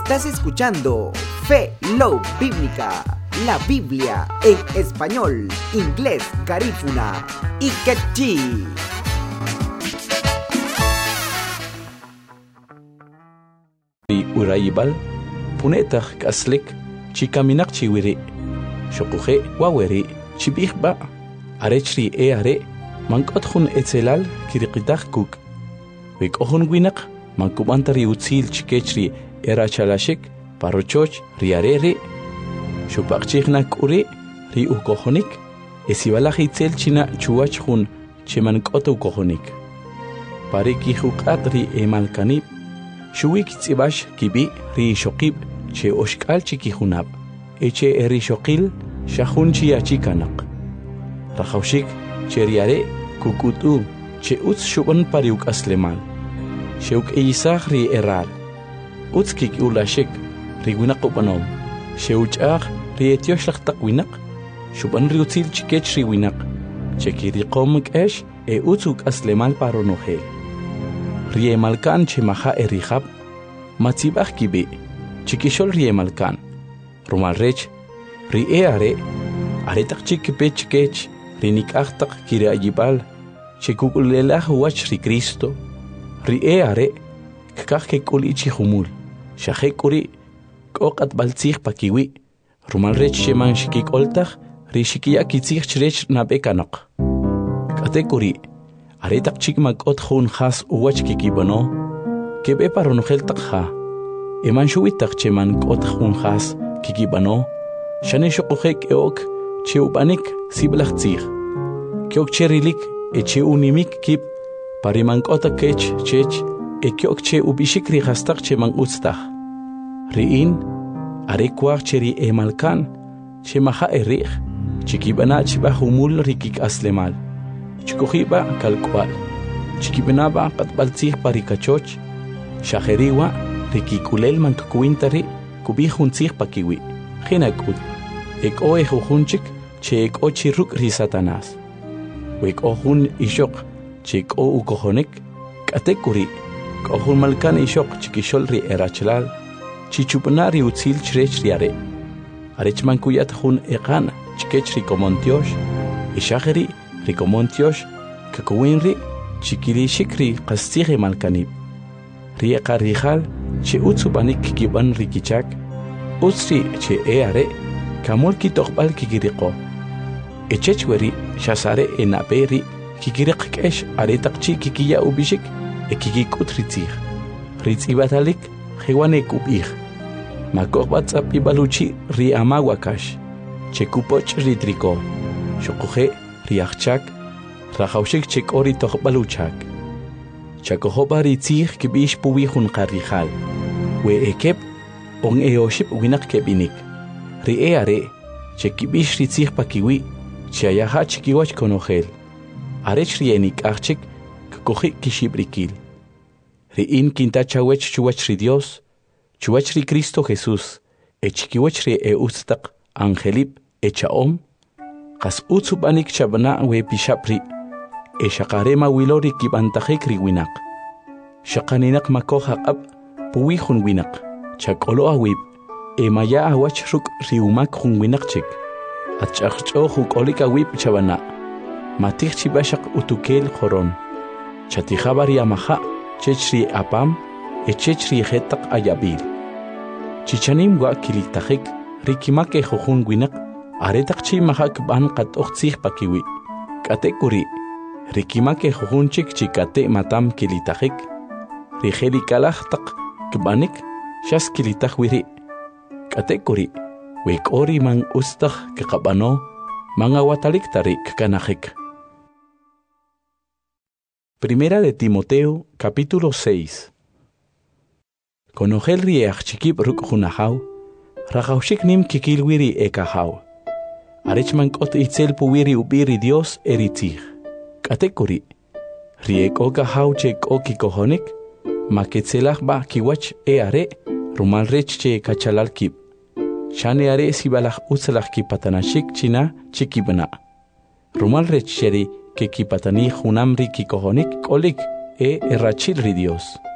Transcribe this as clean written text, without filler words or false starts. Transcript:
Estás escuchando Fe Love Bíblica, la Biblia en español, inglés, garífuna y quechí. Urayibal, punetach kaslik, chikaminak chiwiri, shokuje waweri, chibihba, arechri are, mankotjun etzelal kirikitaj kuk. Wikohun winak, mankubantari utzil chikechri erachalashik, parochoch riareri, shupakchignak uri, ri ukohonik, esibalaj itzel china chuachjun chimankotu kohonik. Parikijukat ri emalkanib, Shuwik tzibash kibi ri shokib che oshkal chikihunab, eche eri shokil shahun chiachikanak. Rajaushik che riare kukutu che utz shuban pariuk aslemal. Sheuk eisach ri eral. Utz kik ulashik ri winakupanom. Sheuchach ri etioshach takwinak. Shuban ri utzil chikech ri winak. Chekiri komik esh e utzuk aslemal paronohel. Riemalkan chemaja erihab, matzibach kibi, chikishol riemalkan, rumalrech, rieare, aretak chikipech kech, rinikachtak kiriayibal, chikukulelaj wach ri Cristo, rieare, kakake kulichi humul, shahekuri, kokat baltzich pakiwi, rumalrech sheman shikikoltaj, rishikiakitzich chrech nabekanok. Katekuri, Aretak chikmak otjun has uwach kikibano, kebe paronogel takha. Eman shuitak cheman otjun has kikibano, shane shokujek eok cheubanik siblachtzig. Kyok cherilik eche unimik kip, pariman otak kech chech, kyok che ubishikri hastak cheman utstach. Riin, arekwach cheri emalkan, chemaha erich, chikibana chibahumul rikik aslemal. Chikujiba kalkwal, chikibenaba patbaltzig parikachoch, shajeriwa, rikikulel mankukuintari, kubijuntzig pakiwi, jinakut, eko ejujunchik, che eko chiruk risatanas. Weko jun ishok, che eko ukojonek, katekuri, kohun malkan ishok chikishol ri erachlal, chichupanari utzil chrech riare. Arechman kuyat jun ekan, chikech rikomontiosh, ishajeri, Rikomontiosh, kakuinri, chikiri shikri, kastige malkanib. Rieka rijal, che utsubanik kiban rikichak, utsri che eare, kamulki tokbal kikiriko. Echechweri, shasare enaperi, kikirikesh aretakchi kikiya ubishik, ekikikut ritzig. Ritzibatalik, hewanek ubig. Makokbatzap ibaluchi ri amawakash, chekupoch ritriko. Shokuje, Riachchak, Rajaushik chek ori tohbaluchak. Chakohoba ritzig kibish puwijun karijal. We ekep, on eoship winak kebinik. Rieare, chekibish ritzig pakiwi, chiayaha chikiwach konogel. Arech rienik achik, kakohik kishibrikil. Rien quintachawech chuwach ri Dios, chuwach ri Cristo Jesús, echikiwach ri eustak, angelip, echaom, Kas utsubanik chabana we pishapri, shakarema wilori kibantajek riwinak. Shakaninak makohak ab, puwijun winak, chakolo awib, maya awachruk riumak hun winakchik. Achachcho hukolik awib chabana. Matich chibashak utukel horon. Chatihabari amaha, chechri apam, chechri hetak ayabil. Chichanim wa kilitajek, rikimake hojun winak. Aretak chi mahak ban kat oxig pakiwi. Katekuri. Rikimake jujunchik chikate matam kilitajik. Rijeri kalachtak kbanik shas kilitaj wiri. Katekuri. Wekori man ustaj kekabano mangawatalik tarik kanajik. Primera de Timoteo, capítulo 6. Konogel riech chikip ruk junahau. Rajaushik nim kikilwiri ekahau. Arechman kot itzel puwiri ubiri Dios eritzig. Katekuri. Riek oka hau chek oki kohonik. Maketzelach ba kiwach eare. Rumalrech che kachalal kip. Shane are sibalach utzalach kipatanashik china chikibana. Rumalrech sheri que kipatani junamri kikohonik kolik errachil ri Dios.